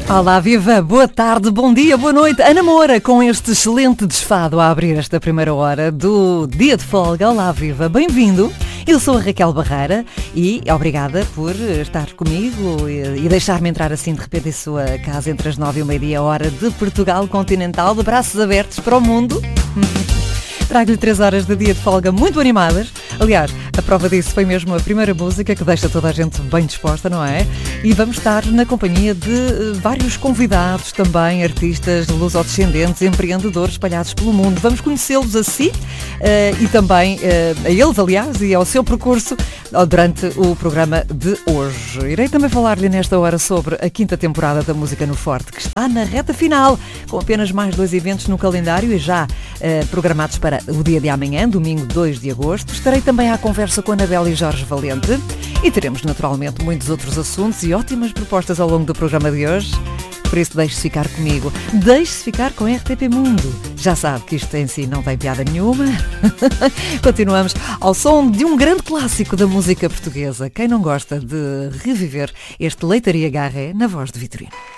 Olá, viva! Boa tarde, bom dia, boa noite. Ana Moura, com este excelente desfado a abrir esta primeira hora do Dia de Folga. Olá, viva! Bem-vindo! Eu sou a Raquel Barreira e obrigada por estar comigo e deixar-me entrar assim de repente em sua casa entre as 9 e o meio-dia, hora de Portugal continental, de braços abertos para o mundo. Trago-lhe 3 horas de dia de folga muito animadas. Aliás, a prova disso foi mesmo a primeira música que deixa toda a gente bem disposta, não é? E vamos estar na companhia de vários convidados também, artistas lusodescendentes, empreendedores espalhados pelo mundo. Vamos conhecê-los a si e também a eles, aliás, e ao seu percurso durante o programa de hoje. Irei também falar-lhe nesta hora sobre a 5ª temporada da Música no Forte, que está na reta final, com apenas mais 2 eventos no calendário e já programados para o dia de amanhã, domingo 2 de agosto. Estarei também à conversa com a Anabela e Jorge Valente e teremos naturalmente muitos outros assuntos e ótimas propostas ao longo do programa de hoje. Por isso deixe-se ficar comigo, deixe-se ficar com RTP Mundo. Já sabe que isto em si não tem piada nenhuma. Continuamos ao som de um grande clássico da música portuguesa. Quem não gosta de reviver este Leitaria Garré na voz de Vitorino?